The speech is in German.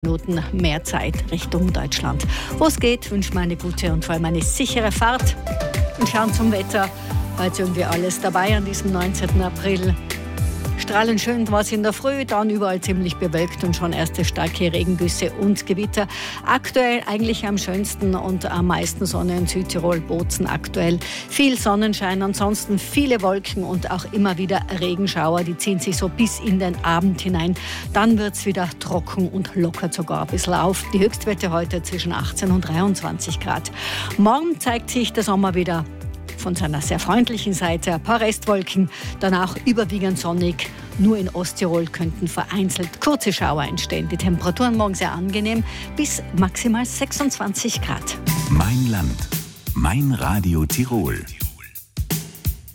Minuten mehr Zeit Richtung Deutschland. Wo es geht, wünschen wir eine gute und vor allem eine sichere Fahrt. Und schauen zum Wetter. Heute irgendwie alles dabei an diesem 19. April. Strahlend schön war es in der Früh, dann überall ziemlich bewölkt und schon erste starke Regengüsse und Gewitter. Aktuell eigentlich am schönsten und am meisten Sonne in Südtirol, Bozen aktuell. Viel Sonnenschein, ansonsten viele Wolken und auch immer wieder Regenschauer. Die ziehen sich so bis in den Abend hinein. Dann wird es wieder trocken und lockert sogar ein bisschen auf. Die Höchstwerte heute zwischen 18 und 23 Grad. Morgen zeigt sich der Sommer wieder von seiner sehr freundlichen Seite, ein paar Restwolken, danach überwiegend sonnig. Nur in Osttirol könnten vereinzelt kurze Schauer entstehen. Die Temperaturen morgen sehr angenehm, bis maximal 26 Grad. Mein Land, mein Radio Tirol.